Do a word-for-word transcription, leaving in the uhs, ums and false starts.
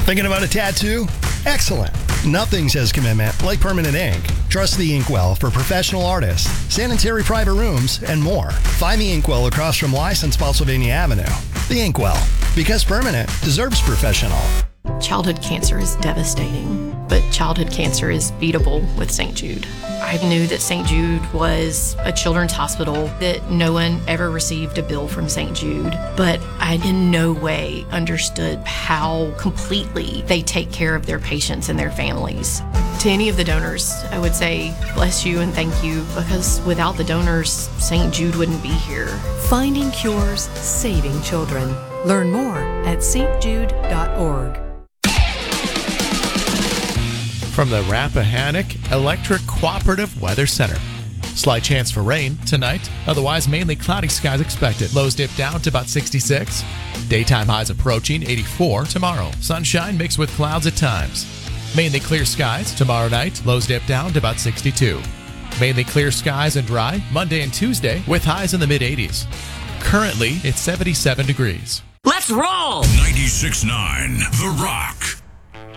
Thinking about a tattoo? Excellent. Nothing says commitment like Permanent Ink. Trust the Inkwell for professional artists, sanitary private rooms, and more. Find the Inkwell across from License Spotsylvania Avenue. The Inkwell, because permanent deserves professional. Childhood cancer is devastating, but childhood cancer is beatable with Saint Jude. I knew that Saint Jude was a children's hospital, that no one ever received a bill from Saint Jude, but I in no way understood how completely they take care of their patients and their families. To any of the donors, I would say bless you and thank you, because without the donors, Saint Jude wouldn't be here. Finding cures, saving children. Learn more at s t jude dot org. From the Rappahannock Electric Cooperative Weather Center. Slight chance for rain tonight. Otherwise, mainly cloudy skies expected. Lows dip down to about sixty-six. Daytime highs approaching eighty-four tomorrow. Sunshine mixed with clouds at times. Mainly clear skies tomorrow night. Lows dip down to about sixty-two. Mainly clear skies and dry Monday and Tuesday with highs in the mid eighties. Currently, it's seventy-seven degrees. Let's roll! ninety-six point nine The Rock.